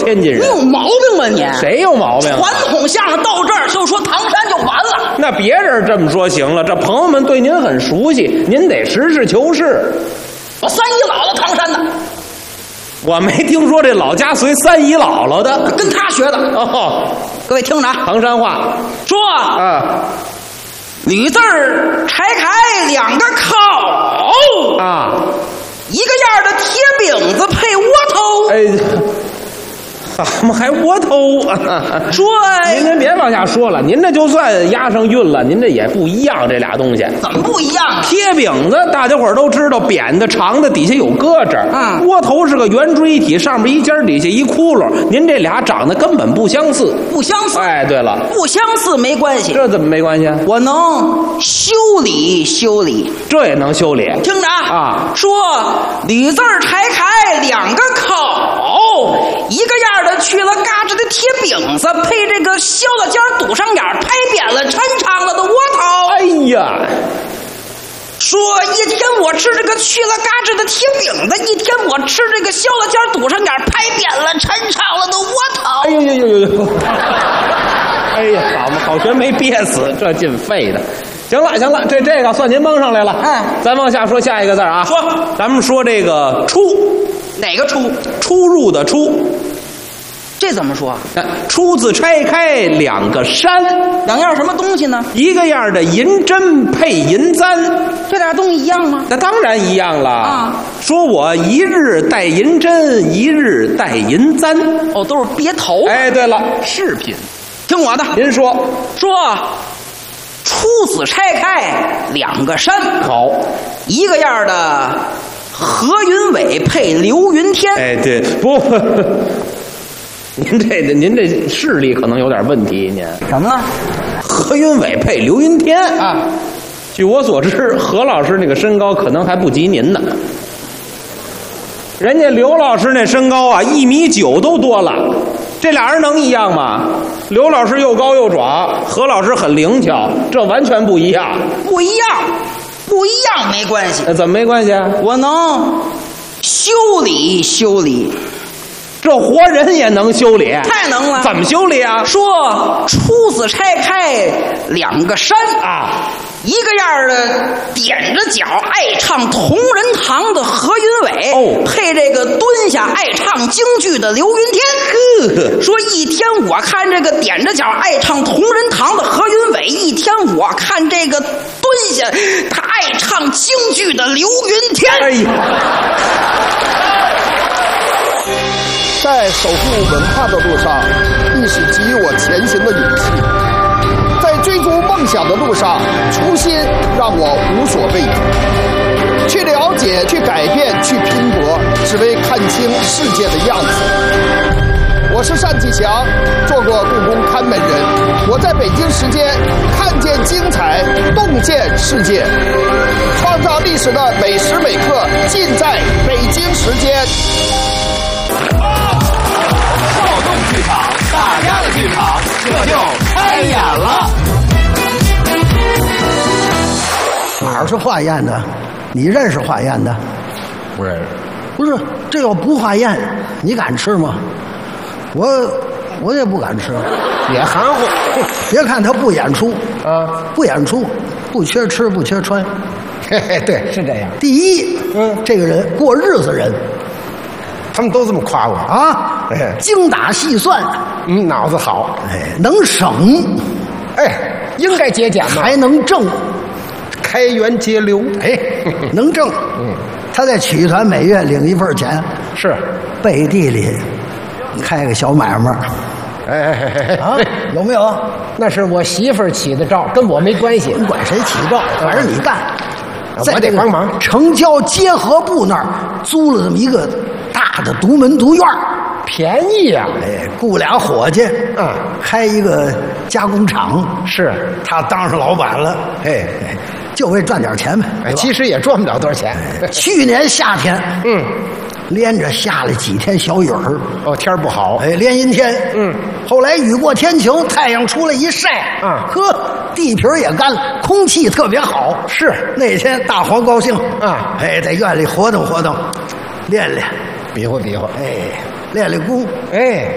天津人。 你有毛病吧你？ 谁有毛病？ 传统相声到这儿就说唐山就完了。 那别人这么说行了，这朋友们对您很熟悉，您得实事求是。 我三姨姥姥唐山的， 我没听说这老家随三姨姥姥的， 跟他学的。 哦， 各位听着， 唐山话说啊吕字儿拆开两个口啊， 一个样的铁饼子配窝头。 哎。怎么还窝头啊？ 说您别往下说了，您这就算押上韵了，您这也不一样，这俩东西怎么不一样啊？ 贴饼子大家伙儿都知道，扁的长的，底下有搁着。窝头是个圆锥体，上面一尖，底下一窟窿。您这俩长得根本不相似， 不相似。 哎，对了， 不相似没关系， 这怎么没关系？ 我能修理修理， 这也能修理。 听着啊， 说吕字儿拆开两个口，一个样的去了嘎吱的铁饼子，配这个削了尖堵上眼拍扁了抻长了的窝头。 哎呀， 说一天我吃这个去了嘎吱的铁饼子，一天我吃这个削了尖堵上眼拍扁了抻长了的窝头。 哎呦呦呦呦！哎呀，好学没憋死，这劲肺的。行了行了，这个算您蒙上来了。咱往下说下一个字啊。 说， 咱们说这个出， 哪个出？ 出入的出。 这怎么说？ 出字拆开两个山， 两样什么东西呢？ 一个样的银针配银簪， 这俩东西一样吗？ 那当然一样了啊！ 说我一日戴银针，一日戴银簪， 哦，都是别头。 哎，对了，饰品。 听我的， 您说， 出子拆开两个山， 好， 一个样的何云伟配刘云天。 哎，对，不。您这视力可能有点问题，您什么呢？ 何云伟配刘云天啊？ 据我所知，何老师那个身高可能还不及您呢。人家刘老师那身高啊，1.9米都多了，这俩人能一样吗？刘老师又高又壮，何老师很灵巧，这完全不一样。 不一样，不一样没关系。 那怎么没关系啊？ 我能修理修理。 这活人也能修理？ 太能了！ 怎么修理啊？ 说出子拆开两个山啊， 一个样的踮着脚爱唱同仁堂的何云伟， 哦， 配这个蹲下爱唱京剧的刘云天。说一天我看这个踮着脚爱唱同仁堂的何云伟，一天我看这个蹲下他爱唱京剧的刘云天。 哎呀！ 在守护文化的路上，历史给予我前行的勇气；在追逐梦想的路上，初心让我无所畏惧。去了解，去改变，去拼搏，只为看清世界的样子。我是单霁翔，做过故宫看门人。我在北京时间看见精彩，洞见世界，创造历史的每时每刻，尽在北京时间。 剧场，大家的剧场，这就开演了。 哪儿是化验的？你认识化验的？ 不认识。 不是，这要不化验，你敢吃吗？我也不敢吃。 也含糊。 别看他不演出啊， 不演出，不缺吃不缺穿。 嘿嘿，对，是这样。 第一，这个人过日子人。 他们都这么夸我啊！ 哎， 精打细算， 脑子好， 哎，能省， 哎，应该节俭嘛， 还能挣， 开源节流， 哎，能挣。他在曲艺团每月领一份钱， 是背地里开个小买卖。 哎， 有没有？ 那是我媳妇儿起的照，跟我没关系。 你管谁起照，反正你干。 我得帮忙。 城郊结合部那儿租了这么一个大的独门独院， 便宜呀！ 哎，雇俩伙计，开一个加工厂， 是他当上老板了，哎，就为赚点钱呗。 哎，其实也赚不了多少钱。 去年夏天，连着下了几天小雨儿， 哦，天儿不好， 哎，连阴天，后来雨过天晴，太阳出来一晒，呵，地皮也干了，空气特别好。 是那天大伙高兴哎， 在院里活动活动，练练， 比划比划， 哎，练练功， 哎。